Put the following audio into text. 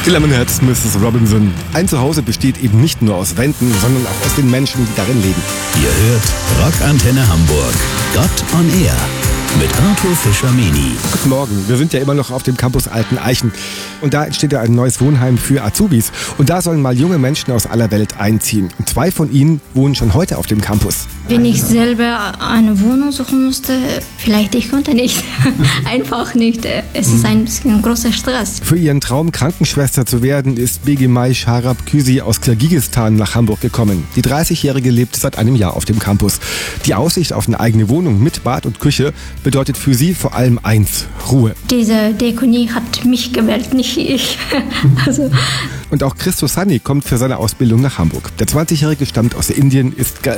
Die Lemonheads, Mrs. Robinson. Ein Zuhause besteht eben nicht nur aus Wänden, sondern auch aus den Menschen, die darin leben. Ihr hört Rockantenne Hamburg. Gott on Air. Mit Arthur Fischer-Meni. Guten Morgen, wir sind ja immer noch auf dem Campus Alten Eichen. Und da entsteht ja ein neues Wohnheim für Azubis. Und da sollen mal junge Menschen aus aller Welt einziehen. Und 2 von ihnen wohnen schon heute auf dem Campus. Wenn ich selber eine Wohnung suchen musste, vielleicht ich konnte nicht. Einfach nicht. Es ist ein bisschen großer Stress. Für ihren Traum, Krankenschwester zu werden, ist Begimay Sharab Küsi aus Kirgisistan nach Hamburg gekommen. Die 30-Jährige lebt seit einem Jahr auf dem Campus. Die Aussicht auf eine eigene Wohnung mit Bad und Küche bedeutet für sie vor allem eins: Ruhe. Diese Diakonie hat mich gewählt, nicht ich. Und auch Christo Sani kommt für seine Ausbildung nach Hamburg. Der 20-Jährige stammt aus Indien, ist